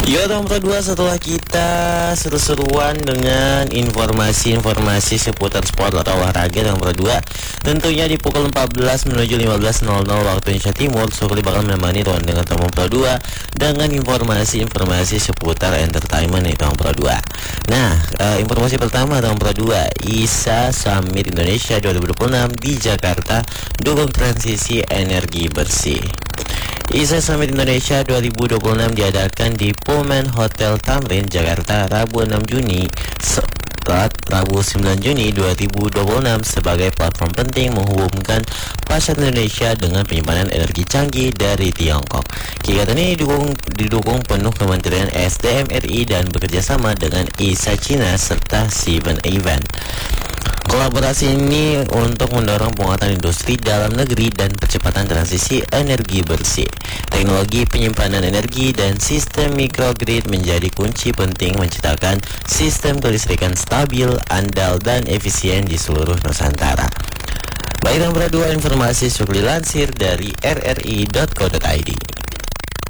Ya nomor 2, setelah kita seru-seruan dengan informasi-informasi seputar sport atau olahraga, nomor 2 tentunya di pukul 14 menuju 15.00 waktu Indonesia Timur, Sukli bakal menemani teman dengan nomor 2 dengan informasi-informasi seputar entertainment itu nomor 2. Nah, informasi pertama nomor 2, ISA Summit Indonesia 2026 di Jakarta dukung transisi energi bersih. ISA Summit Indonesia 2026 diadakan di Pullman Hotel Tamrin, Jakarta, Rabu 6 Juni Rabu 9 Juni 2026 sebagai platform penting menghubungkan pasar Indonesia dengan penyimpanan energi canggih dari Tiongkok. Kegiatan ini didukung penuh Kementerian SDM RI dan bekerjasama dengan ISA China serta Seven Event. Kolaborasi ini untuk mendorong penguatan industri dalam negeri dan percepatan transisi energi bersih. Teknologi penyimpanan energi dan sistem microgrid menjadi kunci penting menciptakan sistem kelistrikan stabil, andal, dan efisien di seluruh Nusantara. Baik, nomor 2 informasi Sukli lansir dari rri.co.id.